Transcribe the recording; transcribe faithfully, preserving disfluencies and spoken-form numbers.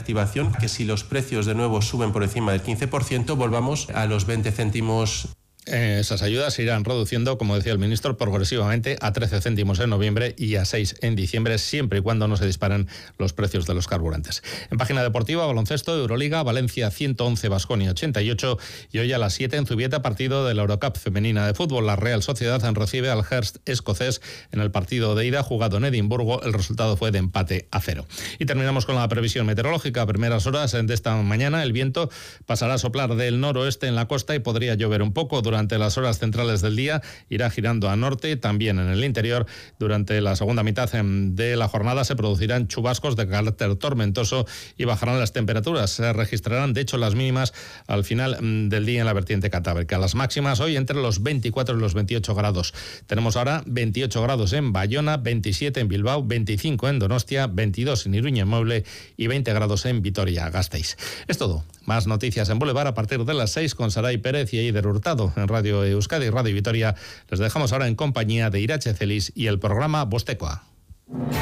reactivación, que si los precios de nuevo suben por encima del quince por ciento, volvamos a los veinte céntimos. Esas ayudas se irán reduciendo, como decía el ministro, progresivamente a trece céntimos en noviembre y a seis en diciembre, siempre y cuando no se disparen los precios de los carburantes. En página deportiva, baloncesto, Euroliga, Valencia ciento once, Baskonia ochenta y ocho, y hoy a las siete en Zubieta, partido de la Eurocup femenina de fútbol. La Real Sociedad recibe al Hearst escocés en el partido de ida jugado en Edimburgo. El resultado fue de empate a cero. Y terminamos con la previsión meteorológica. A primeras horas de esta mañana el viento pasará a soplar del noroeste en la costa y podría llover un poco. Durante las horas centrales del día irá girando a norte, también en el interior. Durante la segunda mitad de la jornada se producirán chubascos de carácter tormentoso y bajarán las temperaturas. Se registrarán, de hecho, las mínimas al final del día en la vertiente cantábrica. Las máximas hoy entre los veinticuatro y los veintiocho grados. Tenemos ahora veintiocho grados en Bayona, veintisiete en Bilbao, veinticinco en Donostia, veintidós en Iruña Mueble y veinte grados en Vitoria-Gasteiz. Es todo. Más noticias en Boulevard a partir de las seis con Saray Pérez y Eider Hurtado en Radio Euskadi y Radio Vitoria. Les dejamos ahora en compañía de Irache Celis y el programa Bostekoa.